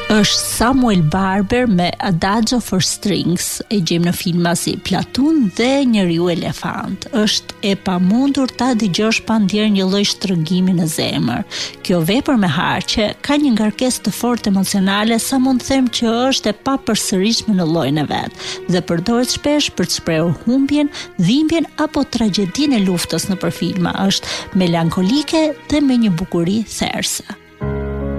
është Samuel Barber me Adagio for Strings, e gjejmë në filma si Platoon dhe Njeriu Elefant. Është e pamundur ta dëgjosh pa ndier një lloj shtrëngimi në zemër. Kjo vepër me harqe ka një ngarkesë të fortë emocionale, sa mund të them që është e papërsëritshme në llojin e vet dhe përdoret shpesh për të shprehur humbjen, dhimbjen apo tragjedinë e luftës nëpër filma. Është melankolike dhe me një bukuri therrse.